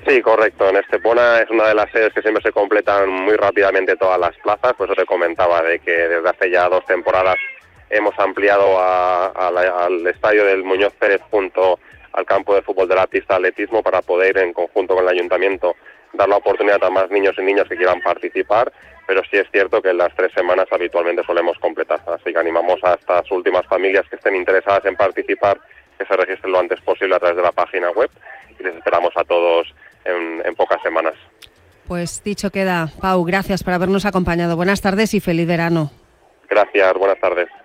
Sí, correcto. En Estepona es una de las sedes que siempre se completan muy rápidamente todas las plazas. Por eso te comentaba de que desde hace ya 2 temporadas hemos ampliado al estadio del Muñoz Pérez junto al campo de fútbol de la pista de atletismo para poder, en conjunto con el ayuntamiento, dar la oportunidad a más niños y niñas que quieran participar, pero sí es cierto que en las 3 semanas habitualmente solemos completar. Así que animamos a estas últimas familias que estén interesadas en participar que se registren lo antes posible a través de la página web y les esperamos a todos en pocas semanas. Pues dicho queda. Pau, gracias por habernos acompañado. Buenas tardes y feliz verano. Gracias, buenas tardes.